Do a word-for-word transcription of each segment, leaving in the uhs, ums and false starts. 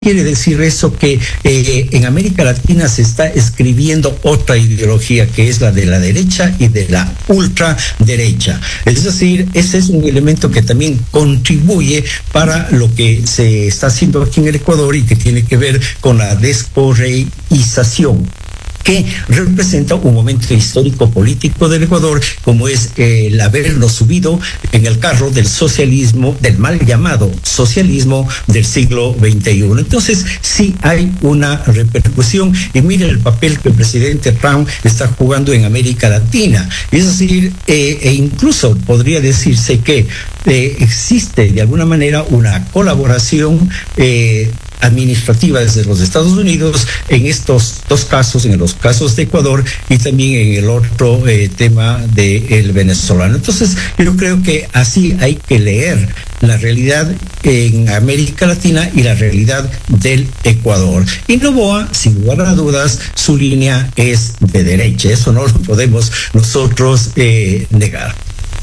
quiere decir eso? Que eh, en América Latina se está escribiendo otra ideología, que es la de la derecha y de la ultraderecha. Es decir, ese es un elemento que también contribuye para lo que se está haciendo aquí en el Ecuador y que tiene que ver con la descorreización, que representa un momento histórico político del Ecuador, como es eh, el habernos subido en el carro del socialismo, del mal llamado socialismo del siglo veintiuno. Entonces, sí hay una repercusión, y mire el papel que el presidente Trump está jugando en América Latina. Es decir, eh, e incluso podría decirse que eh, existe de alguna manera una colaboración eh, administrativa desde los Estados Unidos en estos dos casos, en los casos de Ecuador y también en el otro eh, tema del venezolano. Entonces, yo creo que así hay que leer la realidad en América Latina y la realidad del Ecuador. Y Noboa, sin lugar a dudas, su línea es de derecha. Eso no lo podemos nosotros eh, negar.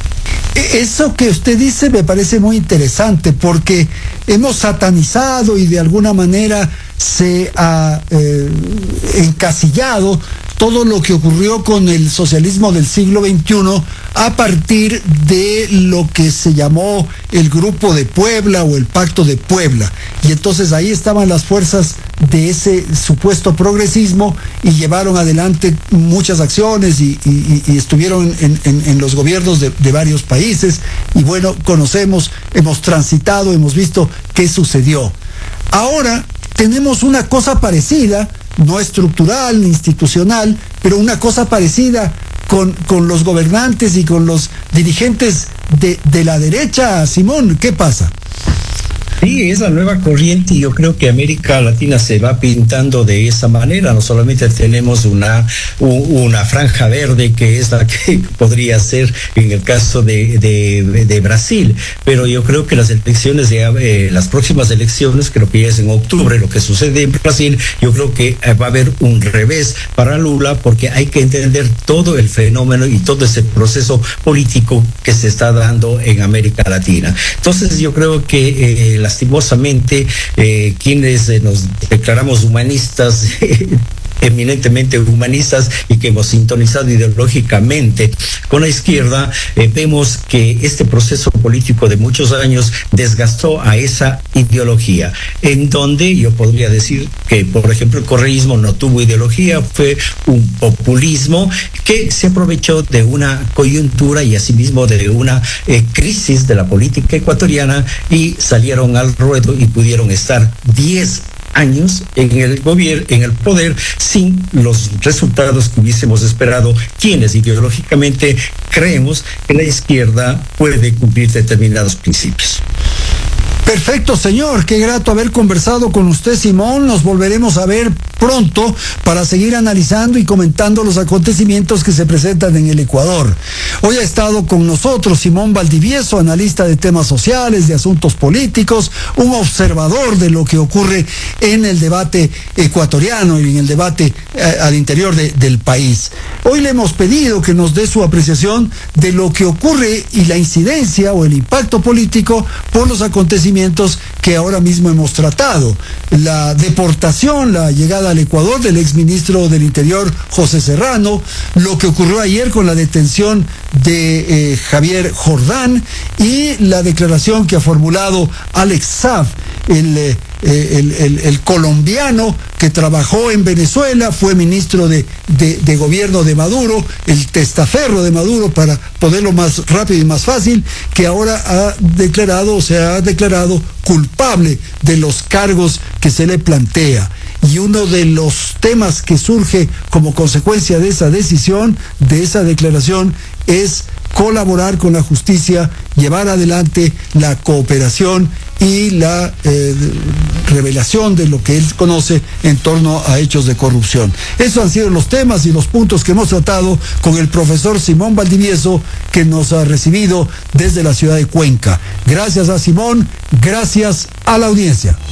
Eso que usted dice me parece muy interesante, porque hemos satanizado y de alguna manera se ha eh, encasillado todo lo que ocurrió con el socialismo del siglo veintiuno a partir de lo que se llamó el Grupo de Puebla o el Pacto de Puebla. Y entonces ahí estaban las fuerzas de ese supuesto progresismo y llevaron adelante muchas acciones y, y, y estuvieron en, en, en los gobiernos de, de varios países. Y bueno, conocemos, hemos transitado, hemos visto qué sucedió. Ahora tenemos una cosa parecida, no estructural ni institucional, pero una cosa parecida con, con los gobernantes y con los dirigentes de, de la derecha. Simón, ¿qué pasa? Sí, es la nueva corriente y yo creo que América Latina se va pintando de esa manera. No solamente tenemos una, una franja verde, que es la que podría ser en el caso de, de, de Brasil, pero yo creo que las elecciones, de, eh, las próximas elecciones, creo que ya es en octubre, lo que sucede en Brasil, yo creo que va a haber un revés para Lula, porque hay que entender todo el fenómeno y todo ese proceso político que se está dando en América Latina. Entonces yo creo que eh, lastimosamente, eh, quienes eh, nos declaramos humanistas, eminentemente humanistas y que hemos sintonizado ideológicamente con la izquierda, eh, vemos que este proceso político de muchos años desgastó a esa ideología, en donde yo podría decir que, por ejemplo, el correísmo no tuvo ideología, fue un populismo que se aprovechó de una coyuntura y asimismo de una eh, crisis de la política ecuatoriana, y salieron al ruedo y pudieron estar diez años en el gobierno, en el poder, sin los resultados que hubiésemos esperado, quienes ideológicamente creemos que la izquierda puede cumplir determinados principios. Perfecto, señor. Qué grato haber conversado con usted, Simón. Nos volveremos a ver pronto para seguir analizando y comentando los acontecimientos que se presentan en el Ecuador. Hoy ha estado con nosotros Simón Valdivieso, analista de temas sociales, de asuntos políticos, un observador de lo que ocurre en el debate ecuatoriano y en el debate eh, al interior de, del país. Hoy le hemos pedido que nos dé su apreciación de lo que ocurre y la incidencia o el impacto político por los acontecimientos que ahora mismo hemos tratado. La deportación, la llegada al Ecuador del exministro del Interior, José Serrano, lo que ocurrió ayer con la detención de eh, Javier Jordán y la declaración que ha formulado Alex Saab, el, eh, el, el, el colombiano que trabajó en Venezuela, fue ministro de, de, de gobierno de Maduro, el testaferro de Maduro, para ponerlo más rápido y más fácil, que ahora ha declarado, o se ha declarado culpable de los cargos que se le plantea. Y uno de los temas que surge como consecuencia de esa decisión, de esa declaración, es colaborar con la justicia, llevar adelante la cooperación y la eh, revelación de lo que él conoce en torno a hechos de corrupción. Esos han sido los temas y los puntos que hemos tratado con el profesor Simón Valdivieso, que nos ha recibido desde la ciudad de Cuenca. Gracias a Simón, gracias a la audiencia.